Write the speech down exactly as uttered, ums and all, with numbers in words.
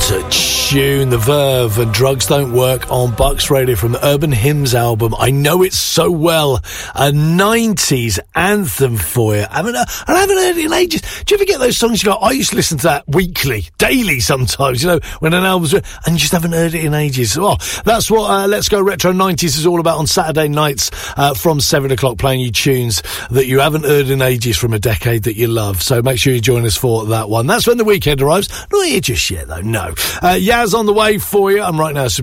tune. The Verve and Drugs Don't Work on Bucks Radio from the Urban Hymns album. I Know It So Well, a nineties anthem for you. I haven't, I haven't heard it in ages. Do you ever get those songs you go, I used to listen to that weekly, daily sometimes, you know, when an album's, and you just haven't heard it in ages. Oh, that's what uh, Let's Go Retro nineties is all about on Saturday nights uh, from seven o'clock, playing you tunes that you haven't heard in ages from a decade that you love. So make sure you join us for that one. That's when the weekend arrives. Not here just yet, though, no. Uh, Yaz on the way for you. I'm right now, Supreme.